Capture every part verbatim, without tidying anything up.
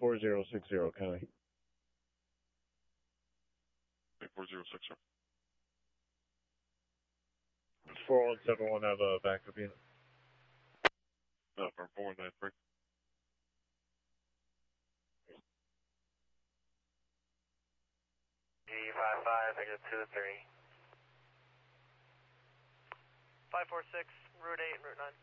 four zero six zero, County. four zero six zero. four one seven one have a backup unit. No, from four one nine three. G five five, exit two three. five four six, Route eight and Route nine.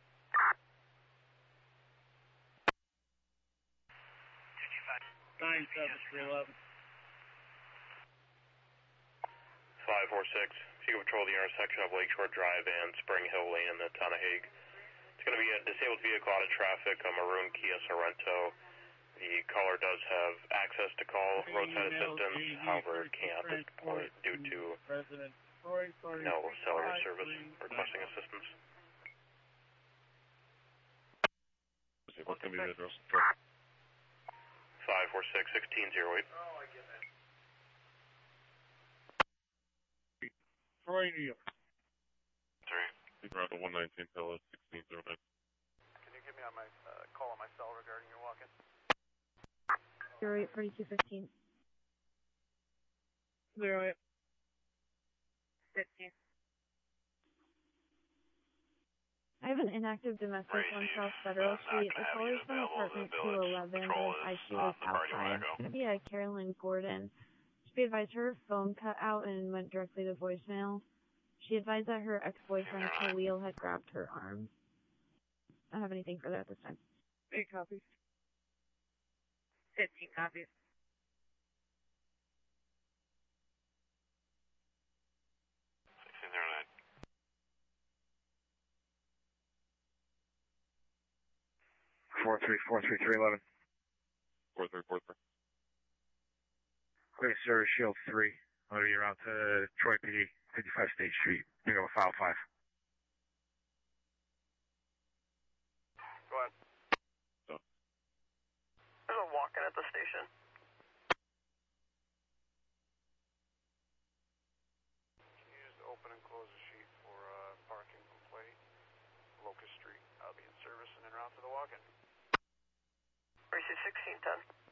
nine seven three eleven. five four six, if you can patrol the intersection of Lakeshore Drive and Spring Hill Lane at Tanahig. It's going to be a disabled vehicle out of traffic, a maroon Kia Sorento. The caller does have access to call roadside assistance, however it can't at this point due to no cellular service requesting assistance. What's going to be the address? five four six, sixteen oh eight. Oh, I get that. Troy, New York. Three. Keep around the one nineteen till sixteen oh nine. Can you give me on my uh, call on my cell regarding your walk-in? Zero eight forty two fifteen. Zero eight. Fifteen. I have an inactive domestic on South Federal Street. The caller's from apartment two eleven, but I she was outside. Yeah, Carolyn Gordon. She advised her phone cut out and went directly to voicemail. She advised that her ex-boyfriend Khalil had grabbed her arm. I don't have anything for that this time. Eight copies. Fifteen copies. sixteen oh nine. Four three four three three eleven. four three four three. Clear Service Shield three. I'll be around to Troy P D, fifty-five State Street. Pick up a file five. Go ahead. So. There's a walk-in at the station. Can you just open and close the sheet for uh, parking complaint? Locust Street. I'll be in service and en route to the walk-in. R C sixteen ten.